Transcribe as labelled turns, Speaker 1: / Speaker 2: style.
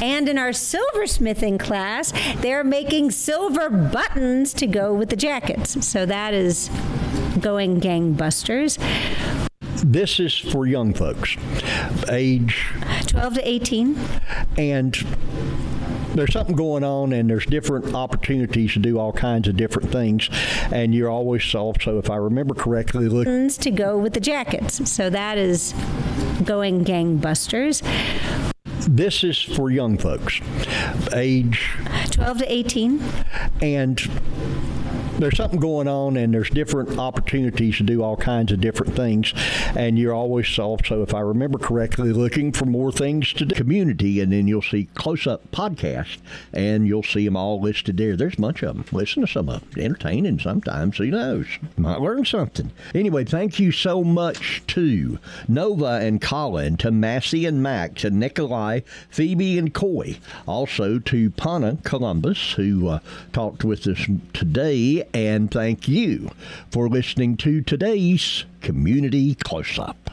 Speaker 1: And in our silversmithing class, they're making silver buttons to go with the jackets. So that is going gangbusters.
Speaker 2: This is for young folks, age
Speaker 1: 12 to 18.
Speaker 2: And there's something going on, and there's different opportunities to do all kinds of different things, and you're always also, if I remember correctly, looking
Speaker 1: to go with the jackets. So that is going gangbusters.
Speaker 2: This is for young folks, age
Speaker 1: 12 to 18.
Speaker 2: And there's something going on, and there's different opportunities to do all kinds of different things, and you're always also, if I remember correctly, looking for more things to do. Community, and then you'll see Close-Up Podcast, and you'll see them all listed there. There's a bunch of them. Listen to some of them. Entertaining sometimes, who knows? Might learn something. Anyway, thank you so much to Nova and Colin, to Massey and Mac, to Nikolai, Phoebe, and Coy. Also to Pana Columbus, who talked with us today. And thank you for listening to today's Community Close-Up.